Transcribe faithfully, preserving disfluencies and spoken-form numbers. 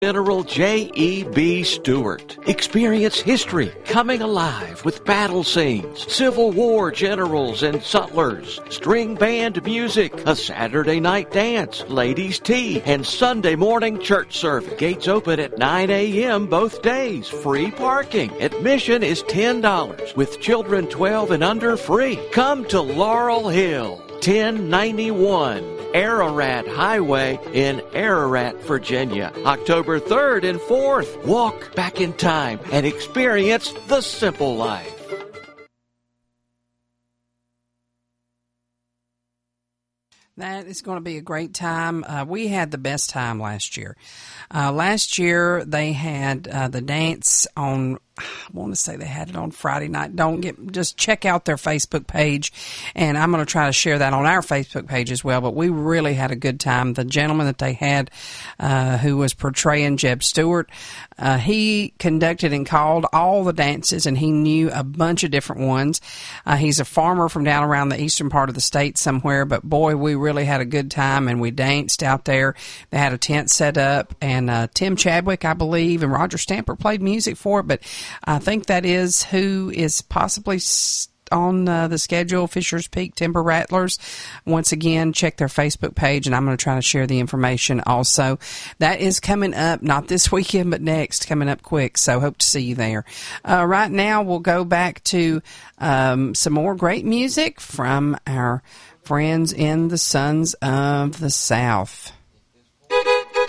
General J E B. Stuart. Experience history coming alive with battle scenes, Civil War generals and sutlers, string band music, a Saturday night dance, ladies' tea, and Sunday morning church service. Gates open at nine a.m. both days. Free parking. Admission is ten dollars, with children twelve and under free. Come to Laurel Hill, ten ninety-one Ararat Highway in Ararat, Virginia. October third and fourth. Walk back in time and experience the simple life. That is going to be a great time. Uh, we had the best time last year. Uh, last year they had uh, the dance on, I want to say they had it on Friday night. Don't get, just check out their Facebook page, and I'm going to try to share that on our Facebook page as well. But we really had a good time. The gentleman that they had, uh, who was portraying Jeb Stuart, uh, he conducted and called all the dances, and he knew a bunch of different ones. Uh, he's a farmer from down around the eastern part of the state somewhere, but boy, we really had a good time, and we danced out there. They had a tent set up, and uh, Tim Chadwick, I believe, and Roger Stamper played music for it, but I think that is who is possibly on uh, the schedule, Fisher's Peak Timber Rattlers. Once again, check their Facebook page, and I'm going to try to share the information also. That is coming up, not this weekend, but next, coming up quick, so hope to see you there. Uh, right now, we'll go back to um, some more great music from our friends in the Sons of the South.